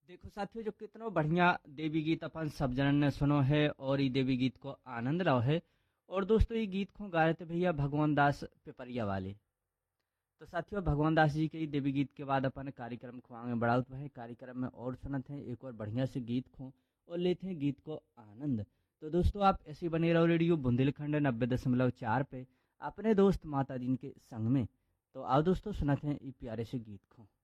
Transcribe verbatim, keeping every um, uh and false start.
देखो साथियों, जो कितनो बढ़िया देवी गीत अपन सब जनन ने सुनो है और ये देवी गीत को आनंद लो है। और दोस्तों, ये गीत को गा रहे थे भैया भगवान दास पिपरिया वाले। तो साथियों, भगवान दास जी के ही देवी गीत के बाद अपन कार्यक्रम को आगे बढ़ाते हैं। कार्यक्रम में और सुनते हैं एक और बढ़िया से गीत को और लेते हैं गीत को आनंद। तो दोस्तों, आप ऐसे ही बने रहो रेडियो बुंदेलखंड नब्बे दशमलव चार पे अपने दोस्त माता जी के संग में। तो आओ दोस्तों, सुनते हैं ये प्यारे से गीत को।